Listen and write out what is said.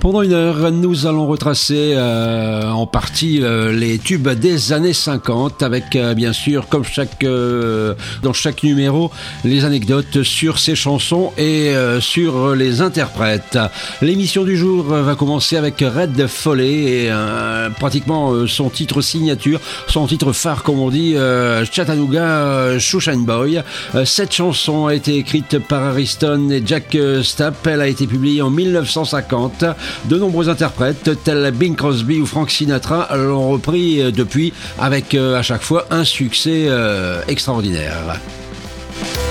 Pendant une heure, nous allons retracer en partie les tubes des années 50 avec bien sûr, comme dans chaque numéro, les anecdotes sur ces chansons et sur les interprètes. L'émission du jour va commencer avec Red Follet et pratiquement son titre signature, son titre phare comme on dit, Chattanooga Shoeshine Boy. Cette chanson a été écrite par Ariston et Jack Stapp. Elle a été publiée en 1950. De nombreux interprètes tels Bing Crosby ou Frank Sinatra l'ont repris depuis avec à chaque fois un succès extraordinaire.